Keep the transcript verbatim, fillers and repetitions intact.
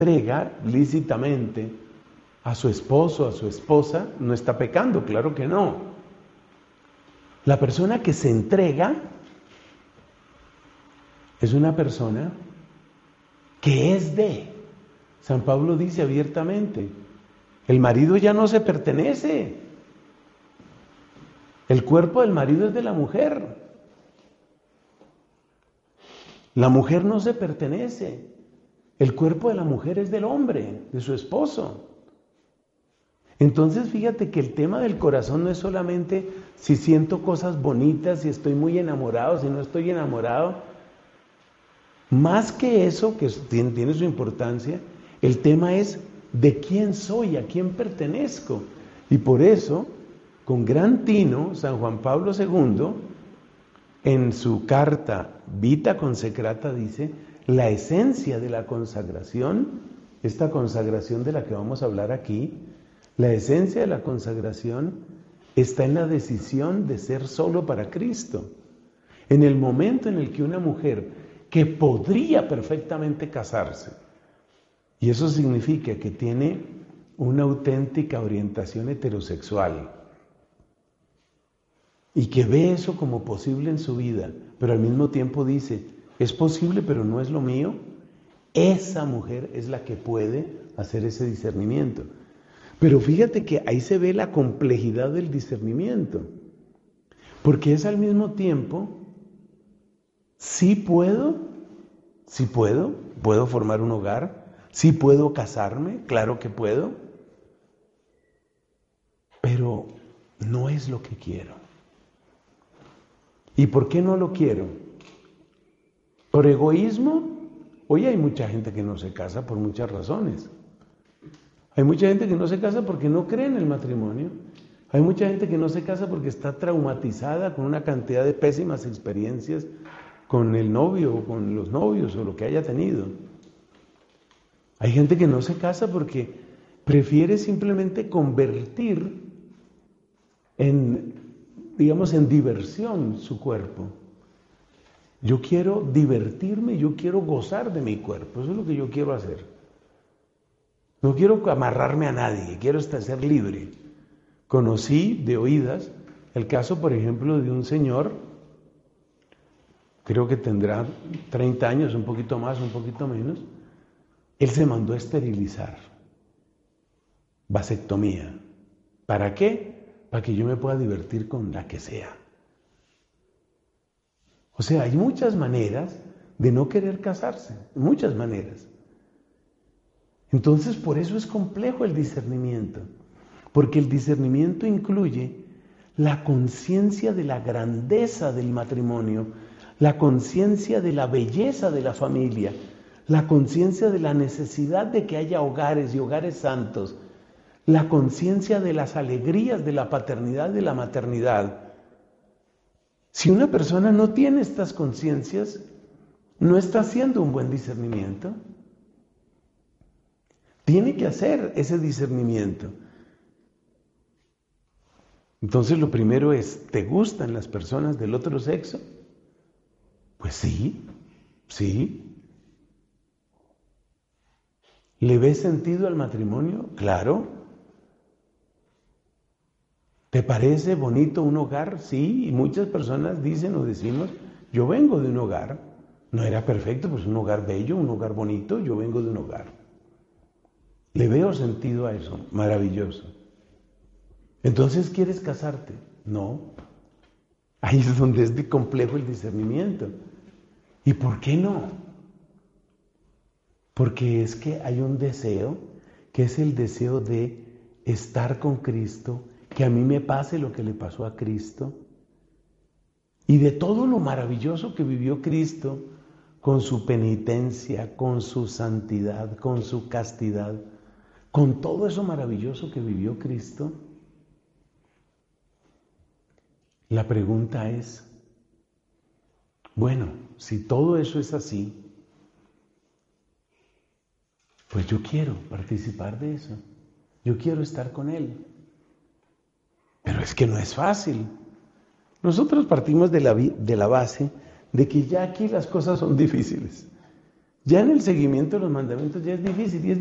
entrega lícitamente a su esposo, a su esposa, no está pecando, claro que no. La persona que se entrega es una persona que es de. San Pablo dice abiertamente, el marido ya no se pertenece. El cuerpo del marido es de la mujer. La mujer no se pertenece. El cuerpo de la mujer es del hombre, de su esposo. Entonces fíjate que el tema del corazón no es solamente si siento cosas bonitas, si estoy muy enamorado, si no estoy enamorado. Más que eso, que tiene, tiene su importancia, el tema es de quién soy, a quién pertenezco. Y por eso, con gran tino, San Juan Pablo segundo, en su carta Vita Consecrata dice, la esencia de la consagración, esta consagración de la que vamos a hablar aquí, la esencia de la consagración está en la decisión de ser solo para Cristo. En el momento en el que una mujer que podría perfectamente casarse, y eso significa que tiene una auténtica orientación heterosexual, y que ve eso como posible en su vida, pero al mismo tiempo dice, es posible pero no es lo mío, esa mujer es la que puede hacer ese discernimiento. Pero fíjate que ahí se ve la complejidad del discernimiento, porque es al mismo tiempo, sí puedo, sí puedo, puedo formar un hogar, sí puedo casarme, claro que puedo, pero no es lo que quiero. ¿Y por qué no lo quiero? ¿Por egoísmo? Hoy hay mucha gente que no se casa por muchas razones. Hay mucha gente que no se casa porque no cree en el matrimonio. Hay mucha gente que no se casa porque está traumatizada con una cantidad de pésimas experiencias con el novio o con los novios o lo que haya tenido. Hay gente que no se casa porque prefiere simplemente convertir en, digamos, en diversión su cuerpo. Yo quiero divertirme, yo quiero gozar de mi cuerpo, eso es lo que yo quiero hacer. No quiero amarrarme a nadie, quiero estar, ser libre. Conocí de oídas el caso, por ejemplo, de un señor, creo que tendrá treinta años, un poquito más, un poquito menos. Él se mandó a esterilizar, vasectomía. ¿Para qué? Para que yo me pueda divertir con la que sea. O sea, hay muchas maneras de no querer casarse, muchas maneras. Entonces, por eso es complejo el discernimiento, porque el discernimiento incluye la conciencia de la grandeza del matrimonio, la conciencia de la belleza de la familia, la conciencia de la necesidad de que haya hogares y hogares santos, la conciencia de las alegrías de la paternidad y de la maternidad. Si una persona no tiene estas conciencias, no está haciendo un buen discernimiento. Tiene que hacer ese discernimiento. Entonces lo primero es, ¿te gustan las personas del otro sexo? Pues sí, sí. ¿Le ves sentido al matrimonio? Claro. ¿Te parece bonito un hogar? Sí, y muchas personas dicen o decimos, yo vengo de un hogar, no era perfecto, pues un hogar bello, un hogar bonito, yo vengo de un hogar. ¿Le veo sentido a eso? Maravilloso. Entonces, ¿quieres casarte? No. Ahí es donde es complejo el discernimiento. ¿Y por qué no? Porque es que hay un deseo, que es el deseo de estar con Cristo, que a mí me pase lo que le pasó a Cristo, y de todo lo maravilloso que vivió Cristo, con su penitencia, con su santidad, con su castidad, con todo eso maravilloso que vivió Cristo. La pregunta es, bueno, si todo eso es así, pues yo quiero participar de eso, yo quiero estar con Él. Pero es que no es fácil. Nosotros partimos de la, de la base de que ya aquí las cosas son difíciles. Ya en el seguimiento de los mandamientos ya es difícil. Y es